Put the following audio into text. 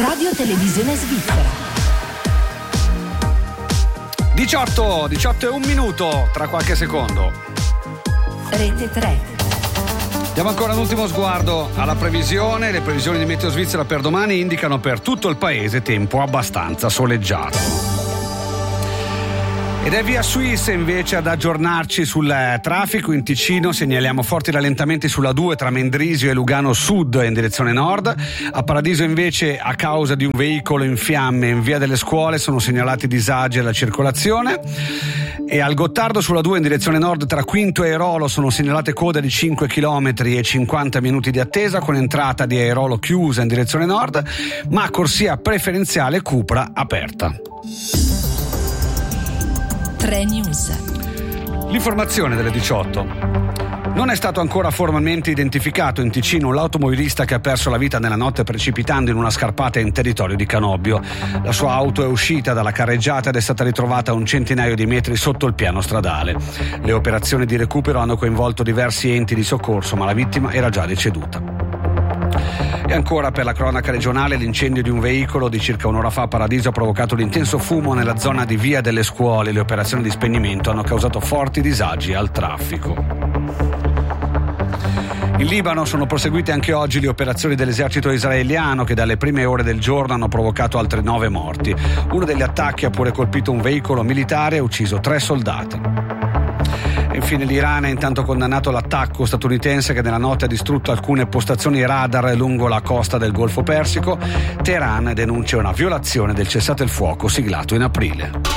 Radio Televisione Svizzera. 18 e 1 minuto, tra qualche secondo. Rete 3. Diamo ancora un ultimo sguardo alla previsione. Le previsioni di Meteo Svizzera per domani indicano per tutto il paese tempo abbastanza soleggiato. Ed è Via Suisse invece ad aggiornarci sul traffico. In Ticino segnaliamo forti rallentamenti sulla 2 tra Mendrisio e Lugano Sud in direzione nord. A Paradiso invece, a causa di un veicolo in fiamme in Via delle Scuole, sono segnalati disagi alla circolazione. E al Gottardo sulla 2 in direzione nord tra Quinto e Airolo sono segnalate code di 5 km e 50 minuti di attesa, con entrata di Airolo chiusa in direzione nord, ma corsia preferenziale Cupra aperta. 3 News. L'informazione delle 18. Non è stato ancora formalmente identificato in Ticino l'automobilista che ha perso la vita nella notte precipitando in una scarpata in territorio di Canobbio. La sua auto è uscita dalla carreggiata ed è stata ritrovata a un centinaio di metri sotto il piano stradale. Le operazioni di recupero hanno coinvolto diversi enti di soccorso, ma la vittima era già deceduta. E ancora per la cronaca regionale, l'incendio di un veicolo di circa un'ora fa a Paradiso ha provocato un intenso fumo nella zona di Via delle Scuole. Le operazioni di spegnimento hanno causato forti disagi al traffico. In Libano sono proseguite anche oggi le operazioni dell'esercito israeliano che dalle prime ore del giorno hanno provocato altri 9 morti. Uno degli attacchi ha pure colpito un veicolo militare e ucciso 3 soldati. E infine l'Iran ha intanto condannato l'attacco statunitense che nella notte ha distrutto alcune postazioni radar lungo la costa del Golfo Persico. Teheran denuncia una violazione del cessate il fuoco siglato in aprile.